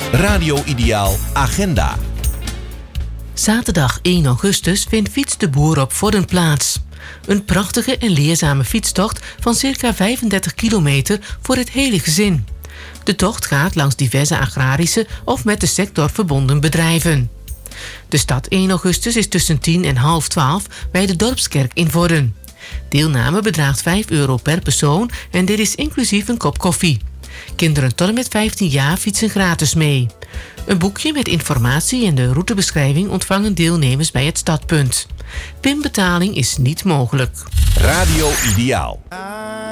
Radio Ideaal Agenda. Zaterdag 1 augustus vindt Fiets de Boer op Vorden plaats. Een prachtige en leerzame fietstocht van circa 35 kilometer voor het hele gezin. De tocht gaat langs diverse agrarische of met de sector verbonden bedrijven. De stad 1 augustus is tussen 10 en half 12 bij de Dorpskerk in Vorden. Deelname bedraagt €5 per persoon en dit is inclusief een kop koffie. Kinderen tot en met 15 jaar fietsen gratis mee. Een boekje met informatie en de routebeschrijving ontvangen deelnemers bij het startpunt. Pinbetaling is niet mogelijk. Radio Ideaal.